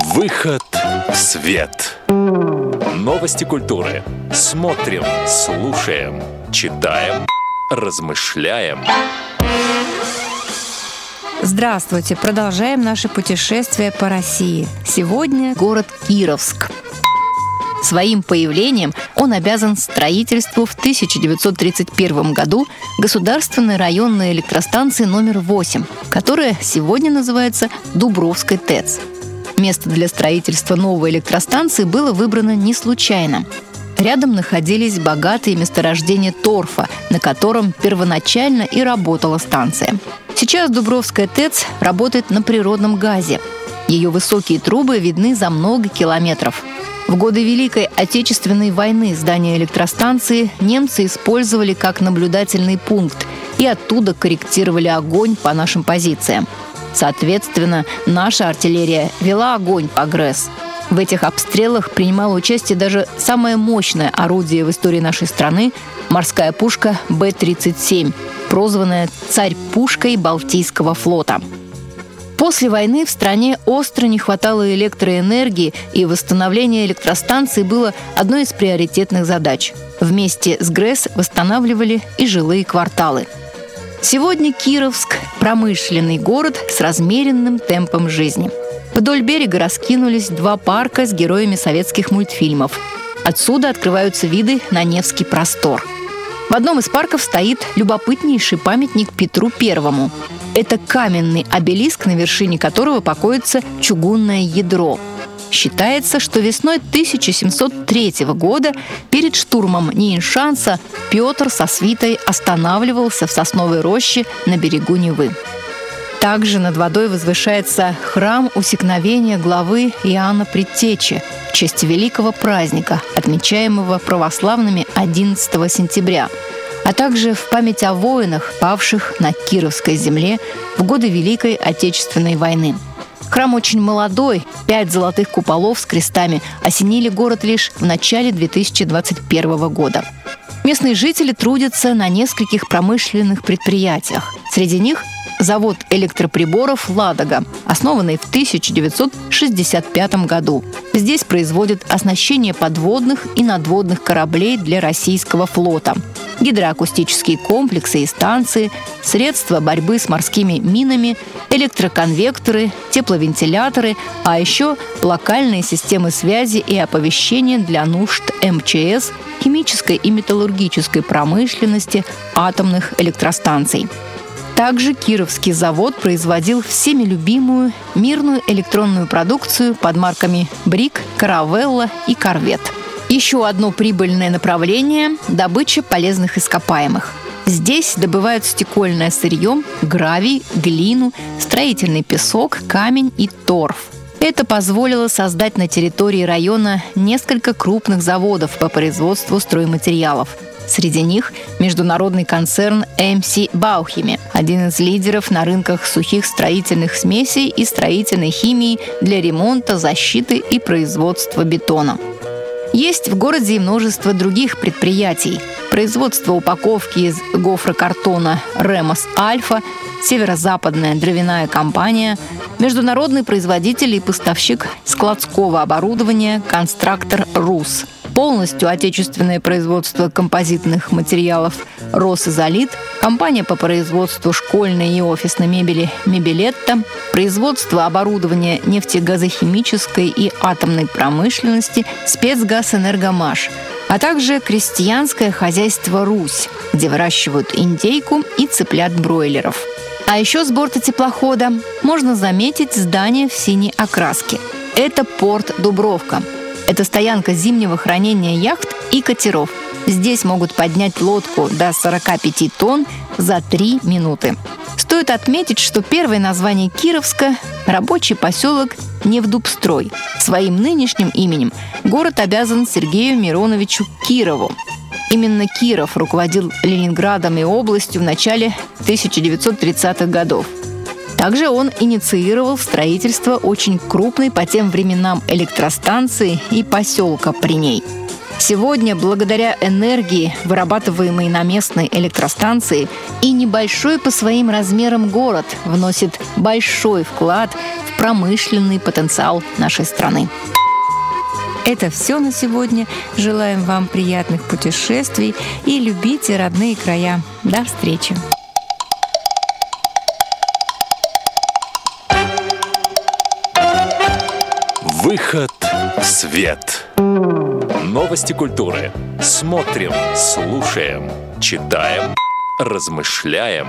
Выход в свет. Новости культуры. Смотрим, слушаем, читаем, размышляем. Здравствуйте! Продолжаем наше путешествие по России. Сегодня город Кировск. Своим появлением он обязан строительству в 1931 году государственной районной электростанции номер 8, которая сегодня называется Дубровской ТЭЦ. Место для строительства новой электростанции было выбрано не случайно. Рядом находились богатые месторождения торфа, на котором первоначально и работала станция. Сейчас Дубровская ТЭЦ работает на природном газе. Ее высокие трубы видны за много километров. В годы Великой Отечественной войны здание электростанции немцы использовали как наблюдательный пункт и оттуда корректировали огонь по нашим позициям. Соответственно, наша артиллерия вела огонь по ГРЭС. В этих обстрелах принимало участие даже самое мощное орудие в истории нашей страны – морская пушка Б-37, прозванная «Царь-пушкой Балтийского флота». После войны в стране остро не хватало электроэнергии, и восстановление электростанций было одной из приоритетных задач. Вместе с ГРЭС восстанавливали и жилые кварталы. Сегодня Кировск – промышленный город с размеренным темпом жизни. Вдоль берега раскинулись два парка с героями советских мультфильмов. Отсюда открываются виды на Невский простор. В одном из парков стоит любопытнейший памятник Петру Первому. Это каменный обелиск, на вершине которого покоится чугунное ядро. Считается, что весной 1703 года перед штурмом Нейшанса Петр со свитой останавливался в сосновой роще на берегу Невы. Также над водой возвышается храм усекновения главы Иоанна Предтечи в честь великого праздника, отмечаемого православными 11 сентября, а также в память о воинах, павших на Кировской земле в годы Великой Отечественной войны. Храм очень молодой, 5 золотых куполов с крестами осенили город лишь в начале 2021 года. Местные жители трудятся на нескольких промышленных предприятиях. Среди них завод электроприборов «Ладога», основанный в 1965 году. Здесь производят оснащение подводных и надводных кораблей для российского флота, гидроакустические комплексы и станции, средства борьбы с морскими минами, электроконвекторы, тепловентиляторы, а еще локальные системы связи и оповещения для нужд МЧС, химической и металлургической промышленности, атомных электростанций. Также Кировский завод производил всеми любимую мирную электронную продукцию под марками «Брик», «Каравелла» и «Корвет». Еще одно прибыльное направление – добыча полезных ископаемых. Здесь добывают стекольное сырье, гравий, глину, строительный песок, камень и торф. Это позволило создать на территории района несколько крупных заводов по производству стройматериалов. Среди них международный концерн МС Баухими, один из лидеров на рынках сухих строительных смесей и строительной химии для ремонта, защиты и производства бетона. Есть в городе и множество других предприятий. Производство упаковки из гофрокартона «Ремос Альфа», Северо-Западная дровяная компания, международный производитель и поставщик складского оборудования «Констрактор РУС», полностью отечественное производство композитных материалов «Росизолит», компания по производству школьной и офисной мебели «Мебелетта», производство оборудования нефтегазохимической и атомной промышленности «Спецгазэнергомаш», а также крестьянское хозяйство «Русь», где выращивают индейку и цыплят-бройлеров. А еще с борта теплохода можно заметить здание в синей окраске. Это порт Дубровка. Это стоянка зимнего хранения яхт и катеров. Здесь могут поднять лодку до 45 тонн за 3 минуты. Стоит отметить, что первое название Кировска – рабочий поселок Невдубстрой. Своим нынешним именем город обязан Сергею Мироновичу Кирову. Именно Киров руководил Ленинградом и областью в начале 1930-х годов. Также он инициировал строительство очень крупной по тем временам электростанции и поселка при ней. Сегодня, благодаря энергии, вырабатываемой на местной электростанции, и небольшой по своим размерам город вносит большой вклад в промышленный потенциал нашей страны. Это все на сегодня. Желаем вам приятных путешествий и любите родные края. До встречи! Выход в свет. Новости культуры. Смотрим, слушаем, читаем, размышляем.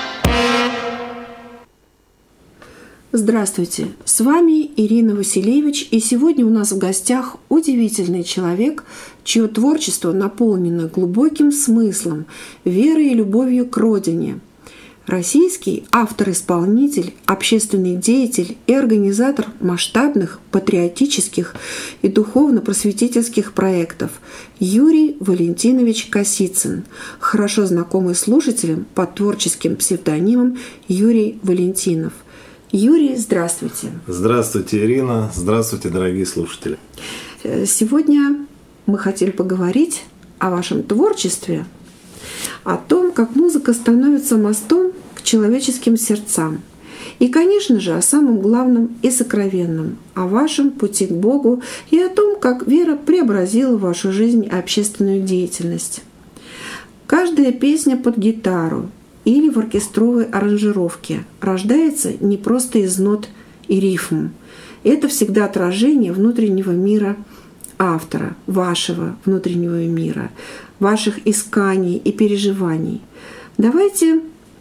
Здравствуйте, с вами Ирина Василевич, и сегодня у нас в гостях удивительный человек, чье творчество наполнено глубоким смыслом, верой и любовью к родине. Российский автор-исполнитель, общественный деятель и организатор масштабных патриотических и духовно-просветительских проектов Юрий Валентинович Косицын, хорошо знакомый слушателям под творческим псевдонимом Юрий Валентинов. Юрий, здравствуйте. Здравствуйте, Ирина. Здравствуйте, дорогие слушатели. Сегодня мы хотим поговорить о вашем творчестве, о том, как музыка становится мостом к человеческим сердцам. И, конечно же, о самом главном и сокровенном, о вашем пути к Богу и о том, как вера преобразила вашу жизнь и общественную деятельность. Каждая песня под гитару или в оркестровой аранжировке рождается не просто из нот и рифм. Это всегда отражение внутреннего мира автора, вашего внутреннего мира, ваших исканий и переживаний. Давайте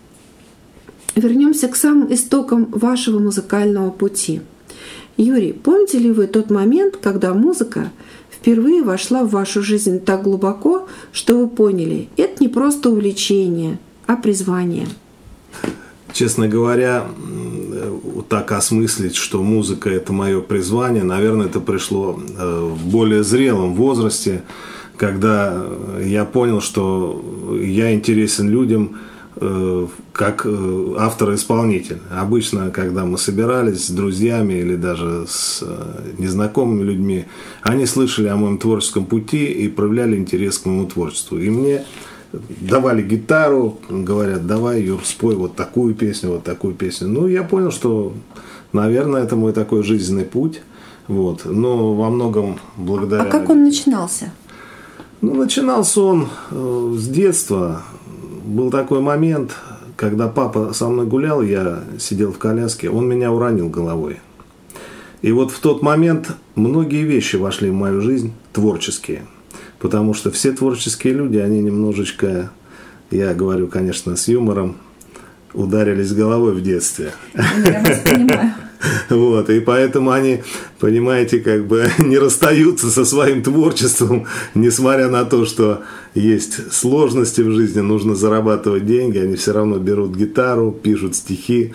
вернемся к самым истокам вашего музыкального пути. Юрий, помните ли вы тот момент, когда музыка впервые вошла в вашу жизнь так глубоко, что вы поняли, это не просто увлечение, а призвание? Честно говоря, так осмыслить, что музыка – это мое призвание, наверное, это пришло в более зрелом возрасте, когда я понял, что я интересен людям как автор-исполнитель. Обычно, когда мы собирались с друзьями или даже с незнакомыми людьми, они слышали о моем творческом пути и проявляли интерес к моему творчеству. И мне давали гитару, говорят, давай, Юр, спой вот такую песню, вот такую песню. Ну, я понял, что, наверное, это мой такой жизненный путь. Вот. Но во многом благодаря... А как он начинался? Ну, начинался он с детства. Был такой момент, когда папа со мной гулял, я сидел в коляске, он меня уронил головой. И вот в тот момент многие вещи вошли в мою жизнь, творческие. Потому что все творческие люди, они немножечко, я говорю, конечно, с юмором, ударились головой в детстве. Я вас понимаю. Вот, и поэтому они, понимаете, как бы не расстаются со своим творчеством, несмотря на то, что есть сложности в жизни, нужно зарабатывать деньги, они все равно берут гитару, пишут стихи,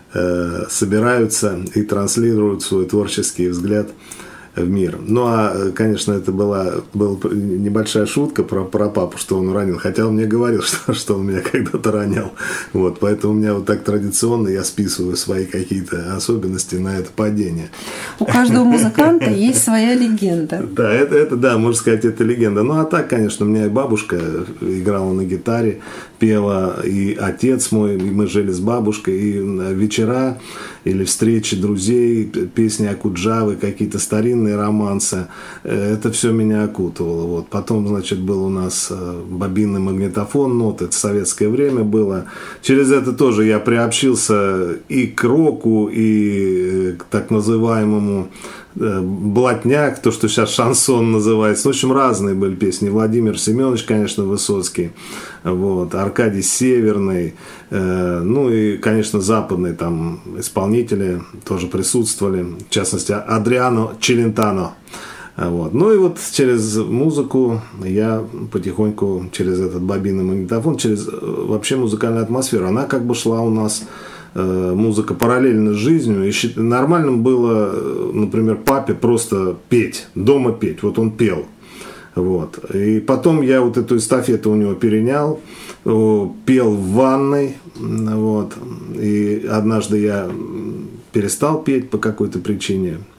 собираются и транслируют свой творческий взгляд в мир. Ну, а, конечно, это была небольшая шутка про папу, что он уронил. Хотя он мне говорил, что он меня когда-то ронял. Вот, поэтому у меня вот так традиционно я списываю свои какие-то особенности на это падение. У каждого музыканта есть своя легенда. Да, это, да, можно сказать, это легенда. Ну, а так, конечно, у меня и бабушка играла на гитаре, пела, и отец мой, и мы жили с бабушкой, и вечера или встречи друзей, песни Акуджавы, какие-то старинные романсы. Это все меня окутывало. Вот. Потом, значит, был у нас бобинный магнитофон, нот, это советское время было. Через это тоже я приобщился и к року, и к так называемому блатняк, то, что сейчас шансон называется. В общем, разные были песни. Владимир Семенович, конечно, Высоцкий, вот, Аркадий Северный, ну и, конечно, западные там исполнители тоже присутствовали, в частности, Адриано Челентано. Вот. Ну и вот через музыку я потихоньку, через этот бобинный магнитофон, через вообще музыкальную атмосферу, она как бы шла у нас, музыка параллельно с жизнью. И нормальным было, например, папе просто петь, дома петь. Вот он пел. Вот. И потом я вот эту эстафету у него перенял, пел в ванной. Вот. И однажды я перестал петь по какой-то причине.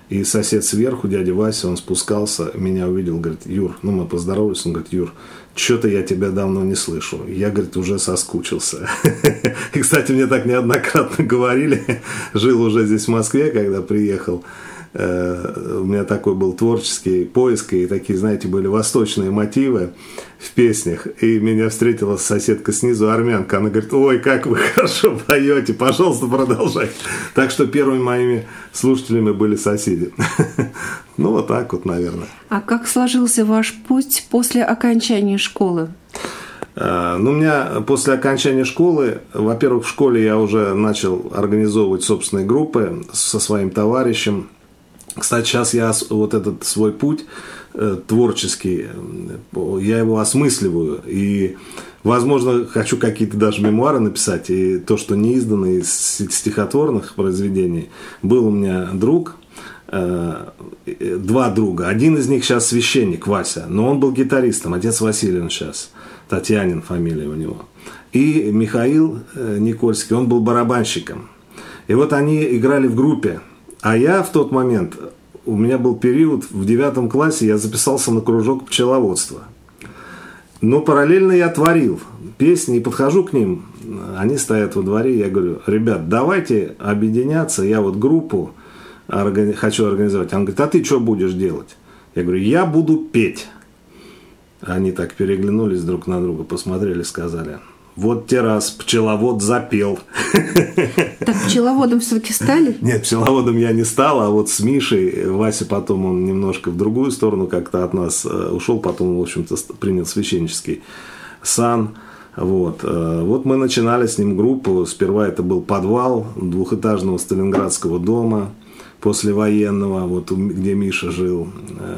И сосед сверху, дядя Вася, он спускался, меня увидел, говорит: Юр, ну мы поздоровались, он говорит: Юр, что-то я тебя давно не слышу. Я, говорит, уже соскучился. И, кстати, мне так неоднократно говорили, жил уже здесь в Москве, когда приехал. У меня такой был творческий поиск, и такие, знаете, были восточные мотивы в песнях. И меня встретила соседка снизу, армянка. Она говорит: ой, как вы хорошо поете, пожалуйста, продолжайте. Так что первыми моими слушателями были соседи. Ну, вот так вот, наверное. А как сложился ваш путь после окончания школы? Ну, у меня после окончания школы, во-первых, в школе я уже начал организовывать собственные группы со своим товарищем. Кстати, сейчас я вот этот свой путь творческий, я его осмысливаю. И, возможно, хочу какие-то даже мемуары написать. И то, что не издано из стихотворных произведений. Был у меня друг, два друга. Один из них сейчас священник, Вася, но он был гитаристом, отец Василий он сейчас, Татьянин фамилия у него. И Михаил Никольский, он был барабанщиком. И вот они играли в группе. А я в тот момент, у меня был период, в 9 классе я записался на кружок пчеловодства. Но параллельно я творил песни и подхожу к ним, они стоят во дворе, я говорю: ребят, давайте объединяться, я вот группу хочу организовать. Он говорит: а ты что будешь делать? Я говорю: я буду петь. Они так переглянулись друг на друга, посмотрели, сказали: вот те раз пчеловод запел. Так пчеловодом все-таки стали? Нет, пчеловодом я не стал, а вот с Мишей, Вася потом он немножко в другую сторону как-то от нас ушел, потом, в общем-то, принял священнический сан. Вот мы начинали с ним группу. Сперва это был подвал двухэтажного сталинградского дома послевоенного, вот где Миша жил.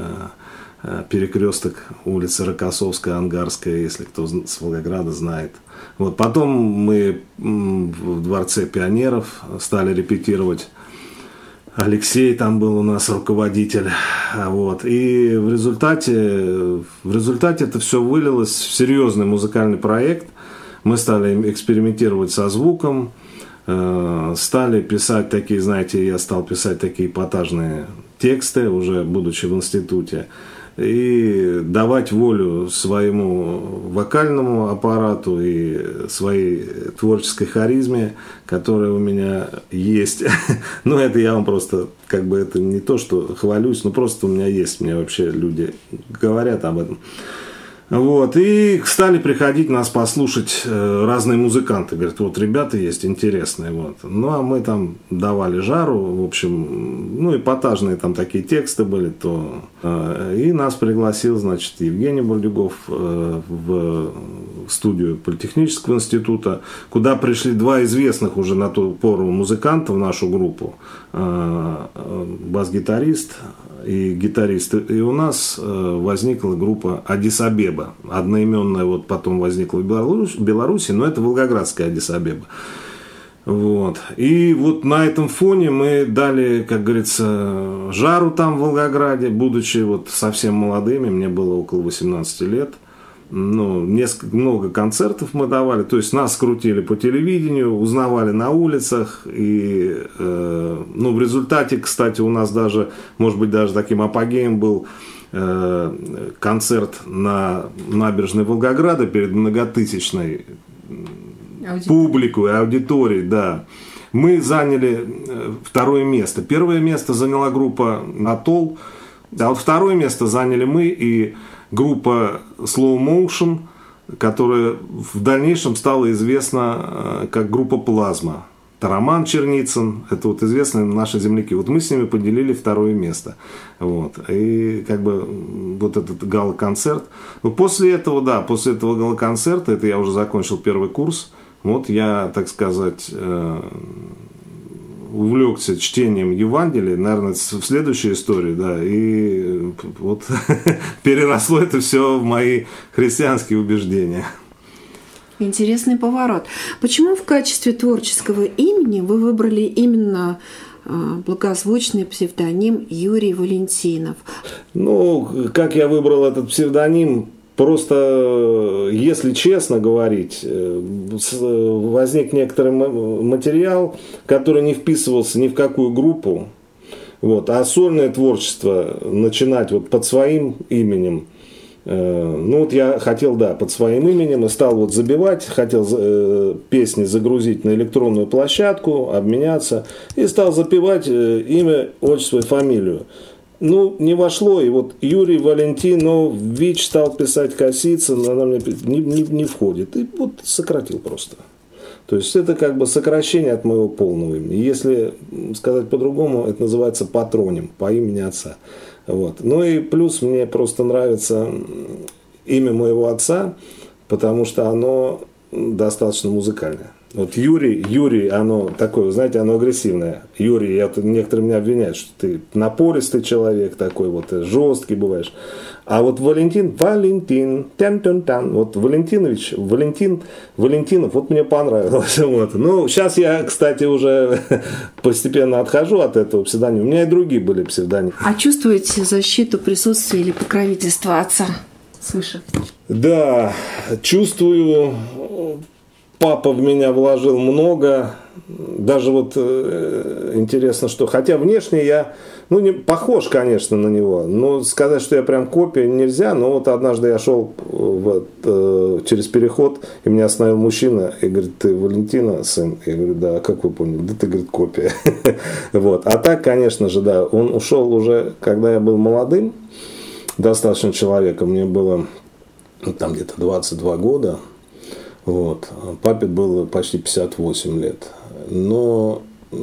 Перекресток улицы Рокоссовская, Ангарская, если кто с Волгограда знает. Вот потом мы в Дворце пионеров стали репетировать. Алексей там был у нас руководитель. Вот. И в результате это все вылилось в серьезный музыкальный проект. Мы стали экспериментировать со звуком, стали писать такие, знаете, я стал писать такие эпатажные тексты, уже будучи в институте, и давать волю своему вокальному аппарату и своей творческой харизме, которая у меня есть. Ну, это я вам просто, как бы, это не то, что хвалюсь, но просто у меня есть, мне вообще люди говорят об этом. Вот, и стали приходить нас послушать разные музыканты. Говорят: вот ребята есть интересные. Вот. Ну, а мы там давали жару, в общем, ну, эпатажные там такие тексты были. И нас пригласил, значит, Евгений Бурдюгов в студию Политехнического института, куда пришли два известных уже на ту пору музыканта в нашу группу. Бас-гитарист и гитарист. И у нас возникла группа Аддис-Абеба. Одноименная вот потом возникла в Беларуси, но это волгоградская Аддис-Абеба. Вот. И вот на этом фоне мы дали, как говорится, жару там в Волгограде, будучи вот совсем молодыми, мне было около 18 лет. Ну, много концертов мы давали, то есть нас крутили по телевидению, узнавали на улицах, и ну, в результате, кстати, у нас даже, может быть, даже таким апогеем был концерт на набережной Волгограда перед многотысячной публикой, аудиторией, да. Мы заняли второе место. Первое место заняла группа «Атолл», а вот второе место заняли мы и группа Slow Motion, которая в дальнейшем стала известна как группа Плазма. Роман Черницын, это вот известные наши земляки. Вот мы с ними поделили второе место. Вот. И как бы вот этот гала-концерт. Но после этого гала-концерта, это я уже закончил первый курс, вот я, так сказать, увлекся чтением Евангелия, наверное, в следующей истории, да, и вот переросло это все в мои христианские убеждения. Интересный поворот. Почему в качестве творческого имени вы выбрали именно благозвучный псевдоним Юрий Валентинов? Ну, как я выбрал этот псевдоним? Просто, если честно говорить, возник некоторый материал, который не вписывался ни в какую группу. Вот. А сольное творчество начинать вот под своим именем, ну вот я хотел, да, под своим именем и стал вот забивать, хотел песни загрузить на электронную площадку, обменяться, и стал запевать имя, отчество и фамилию. Ну, не вошло, и вот Юрий Валентинов, ВИЧ стал писать Косицын, она мне не входит, и вот сократил просто. То есть это как бы сокращение от моего полного имени. Если сказать по-другому, это называется патроним, по имени отца. Вот. Ну и плюс мне просто нравится имя моего отца, потому что оно достаточно музыкальное. Вот Юрий, оно такое, вы знаете, оно агрессивное. Юрий, некоторые меня обвиняют, что ты напористый человек такой, вот жесткий бываешь. А вот Валентин, тян-тян-тян, вот Валентинов, вот мне понравилось. Вот. Ну, сейчас я, кстати, уже постепенно отхожу от этого псевдонима. У меня и другие были псевдонимы. А чувствуете защиту, присутствие или покровительство отца свыше? Да, чувствую. Папа в меня вложил много, даже вот интересно, что, хотя внешне я, ну, не похож, конечно, на него, но сказать, что я прям копия нельзя, но вот однажды я шел через переход, и меня остановил мужчина, и говорит, ты Валентина, сын? Я говорю, да, а как вы поняли? Да ты, говорит, копия. Вот. А так, конечно же, да, он ушел уже, когда я был молодым, достаточно человеком, мне было там где-то 22 года. Вот. Папе было почти 58 лет. Но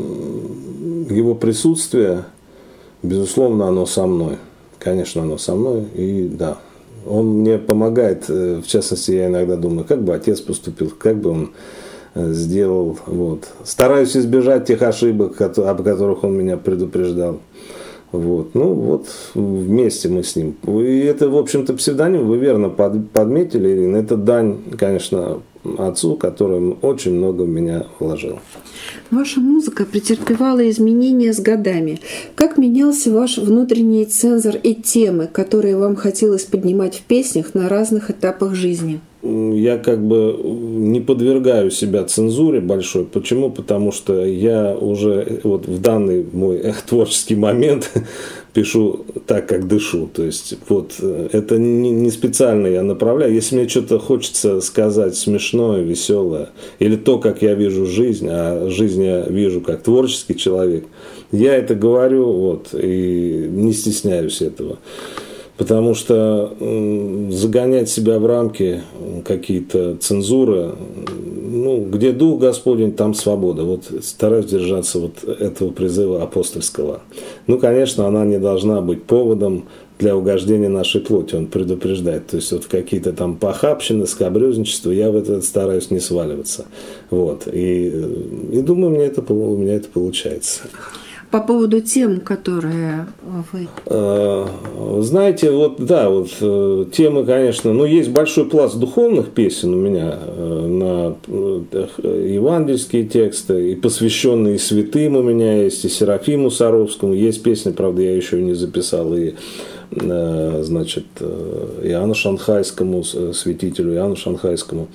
его присутствие, безусловно, оно со мной. Конечно, оно со мной. И да, он мне помогает. В частности, я иногда думаю, как бы отец поступил, как бы он сделал. Вот. Стараюсь избежать тех ошибок, об которых он меня предупреждал. Вот. Ну вот вместе мы с ним. И это, в общем-то, псевдоним, вы верно подметили, Ирина. Это дань, конечно, отцу, который очень много в меня вложил. Ваша музыка претерпевала изменения с годами. Как менялся ваш внутренний цензор и темы, которые вам хотелось поднимать в песнях на разных этапах жизни? Я как бы не подвергаю себя цензуре большой. Почему? Потому что я уже вот в данный мой творческий момент пишу так, как дышу. То есть вот это не специально я направляю. Если мне что-то хочется сказать смешное, веселое, или то, как я вижу жизнь, а жизнь я вижу как творческий человек, я это говорю вот, и не стесняюсь этого. Потому что загонять себя в рамки какие-то цензуры, ну, где дух Господень, там свобода. Вот стараюсь держаться вот этого призыва апостольского. Ну, конечно, она не должна быть поводом для угождения нашей плоти, он предупреждает. То есть вот в какие-то там похабщины, скабрёзничества я в это стараюсь не сваливаться. Вот. И думаю, у меня это получается. По поводу тем, которые вы... Знаете, вот да, вот темы, конечно, ну есть большой пласт духовных песен у меня на евангельские тексты, и посвященные святым у меня есть, и Серафиму Саровскому, есть песни, правда, я еще не записал, и значит, Иоанну Шанхайскому, святителю Иоанну Шанхайскому.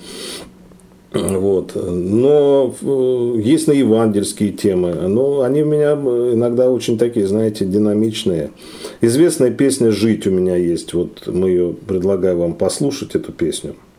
Вот. Но есть на евангельские темы, но они у меня иногда очень такие, знаете, динамичные. Известная песня «Жить» у меня есть, вот мы ее предлагаю вам послушать, эту песню.